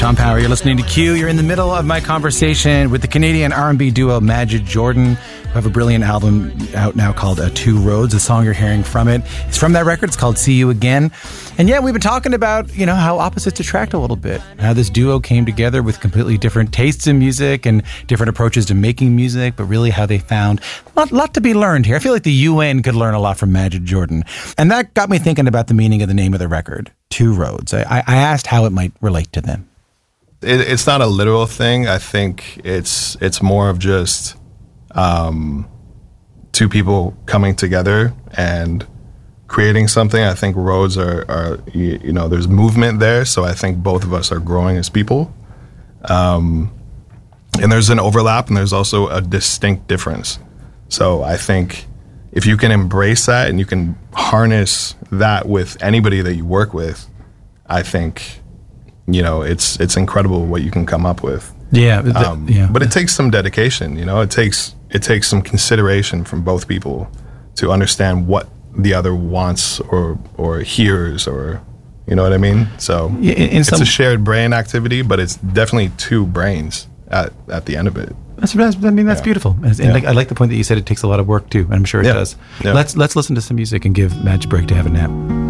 Tom Power. You're listening to Q. You're in the middle of my conversation with the Canadian R&B duo Majid Jordan, who have a brilliant album out now called Two Roads. The song you're hearing from it is from that record. It's called See You Again. And yeah, we've been talking about, how opposites attract a little bit. How this duo came together with completely different tastes in music and different approaches to making music, but really how they found a lot to be learned here. I feel like the UN could learn a lot from Majid Jordan. And that got me thinking about the meaning of the name of the record, Two Roads. I asked how it might relate to them. It's not a literal thing. I think it's more of just two people coming together and creating something. I think roads are there's movement there, so I think both of us are growing as people. And there's an overlap, and there's also a distinct difference. So I think if you can embrace that and you can harness that with anybody that you work with, I think it's incredible what you can come up with. Yeah, but it takes some dedication. It takes some consideration from both people to understand what the other wants or hears, or you know what I mean. So it's a shared brain activity, but it's definitely two brains at the end of it. That's beautiful. And I like the point that you said it takes a lot of work too. And I'm sure it does. Yeah. Let's listen to some music and give Madge a break to have a nap.